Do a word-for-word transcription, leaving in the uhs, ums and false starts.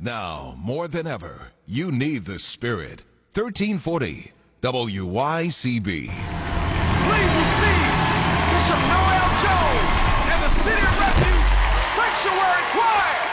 Now, more than ever, you need the Spirit. thirteen forty W Y C B. Please receive Bishop Noel Jones and the City of Refuge Sanctuary Choir.